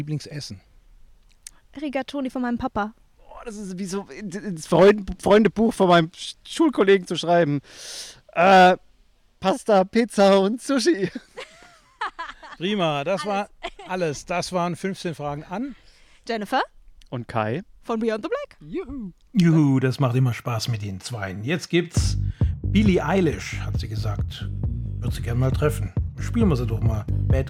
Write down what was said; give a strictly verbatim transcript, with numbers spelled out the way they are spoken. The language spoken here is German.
Lieblingsessen? Rigatoni von meinem Papa. Oh, das ist wie so ins Freund, Freundebuch von meinem Schulkollegen zu schreiben. Äh, Pasta, Pizza und Sushi. Prima, das war alles. Das waren fünfzehn Fragen an Jennifer Und Kai. von Beyond the Black. Juhu. Juhu, das macht immer Spaß mit den Zweien. Jetzt gibt's Billie Eilish, hat sie gesagt. Würde sie gerne mal treffen. Spielen wir sie doch mal. Bad